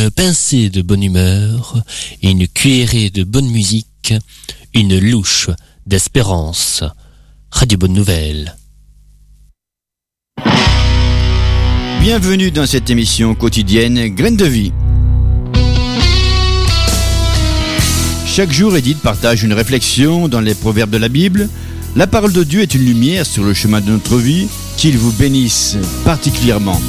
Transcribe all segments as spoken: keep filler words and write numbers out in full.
une pincée de bonne humeur, une cuillerée de bonne musique, une louche d'espérance. Radio Bonne Nouvelle. Bienvenue dans cette émission quotidienne Graines de vie. Chaque jour, Edith partage une réflexion dans les proverbes de la Bible. La parole de Dieu est une lumière sur le chemin de notre vie. Qu'il vous bénisse particulièrement.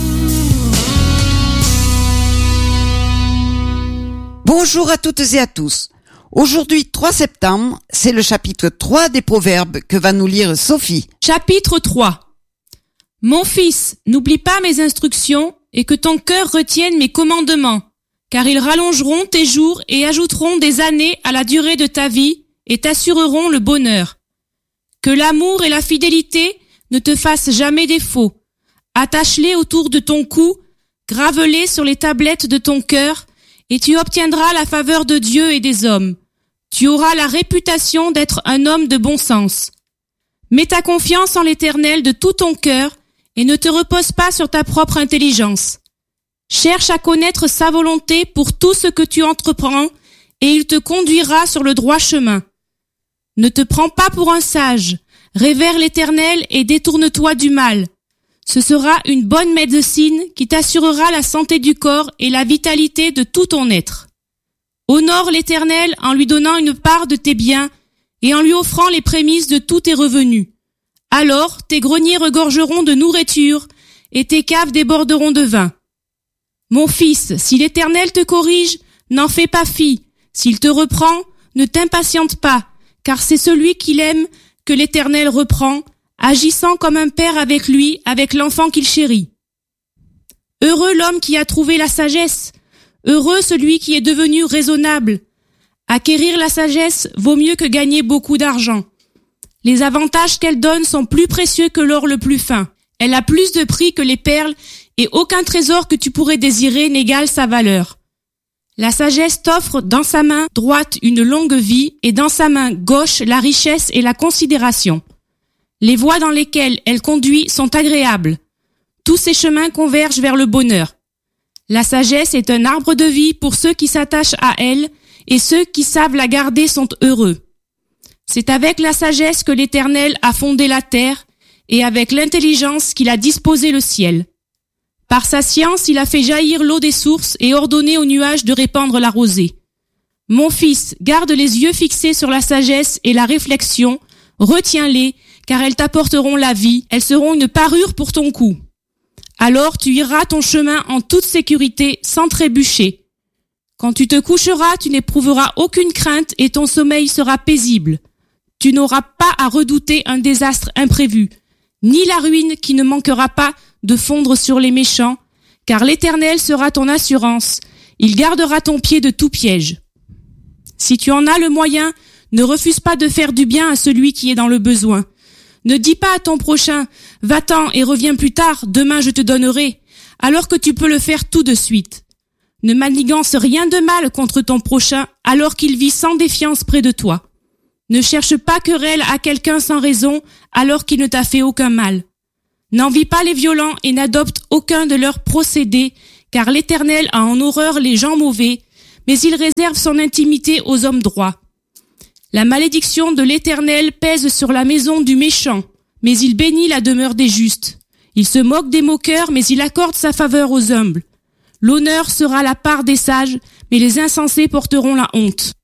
Bonjour à toutes et à tous. Aujourd'hui, trois septembre, c'est le chapitre trois des Proverbes que va nous lire Sophie. Chapitre trois. Mon fils, n'oublie pas mes instructions et que ton cœur retienne mes commandements, car ils rallongeront tes jours et ajouteront des années à la durée de ta vie et t'assureront le bonheur. Que l'amour et la fidélité ne te fassent jamais défaut. Attache-les autour de ton cou, grave-les sur les tablettes de ton cœur, et tu obtiendras la faveur de Dieu et des hommes. Tu auras la réputation d'être un homme de bon sens. Mets ta confiance en l'Éternel de tout ton cœur et ne te repose pas sur ta propre intelligence. Cherche à connaître sa volonté pour tout ce que tu entreprends et il te conduira sur le droit chemin. Ne te prends pas pour un sage. Révère l'Éternel et détourne-toi du mal. Ce sera une bonne médecine qui t'assurera la santé du corps et la vitalité de tout ton être. Honore l'Éternel en lui donnant une part de tes biens et en lui offrant les prémices de tous tes revenus. Alors tes greniers regorgeront de nourriture et tes caves déborderont de vin. Mon fils, si l'Éternel te corrige, n'en fais pas fi. S'il te reprend, ne t'impatiente pas, car c'est celui qu'il aime que l'Éternel reprend, agissant comme un père avec lui, avec l'enfant qu'il chérit. Heureux l'homme qui a trouvé la sagesse, heureux celui qui est devenu raisonnable. Acquérir la sagesse vaut mieux que gagner beaucoup d'argent. Les avantages qu'elle donne sont plus précieux que l'or le plus fin. Elle a plus de prix que les perles et aucun trésor que tu pourrais désirer n'égale sa valeur. La sagesse t'offre dans sa main droite une longue vie et dans sa main gauche la richesse et la considération. Les voies dans lesquelles elle conduit sont agréables. Tous ses chemins convergent vers le bonheur. La sagesse est un arbre de vie pour ceux qui s'attachent à elle et ceux qui savent la garder sont heureux. C'est avec la sagesse que l'Éternel a fondé la terre et avec l'intelligence qu'il a disposé le ciel. Par sa science, il a fait jaillir l'eau des sources et ordonné aux nuages de répandre la rosée. Mon fils, garde les yeux fixés sur la sagesse et la réflexion, retiens-les, car elles t'apporteront la vie, elles seront une parure pour ton cou. Alors tu iras ton chemin en toute sécurité, sans trébucher. Quand tu te coucheras, tu n'éprouveras aucune crainte et ton sommeil sera paisible. Tu n'auras pas à redouter un désastre imprévu, ni la ruine qui ne manquera pas de fondre sur les méchants, car l'Éternel sera ton assurance, il gardera ton pied de tout piège. Si tu en as le moyen, ne refuse pas de faire du bien à celui qui est dans le besoin. Ne dis pas à ton prochain, va-t'en et reviens plus tard, demain je te donnerai, alors que tu peux le faire tout de suite. Ne manigance rien de mal contre ton prochain, alors qu'il vit sans défiance près de toi. Ne cherche pas querelle à quelqu'un sans raison, alors qu'il ne t'a fait aucun mal. N'envie pas les violents et n'adopte aucun de leurs procédés, car l'Éternel a en horreur les gens mauvais, mais il réserve son intimité aux hommes droits. La malédiction de l'Éternel pèse sur la maison du méchant, mais il bénit la demeure des justes. Il se moque des moqueurs, mais il accorde sa faveur aux humbles. L'honneur sera la part des sages, mais les insensés porteront la honte.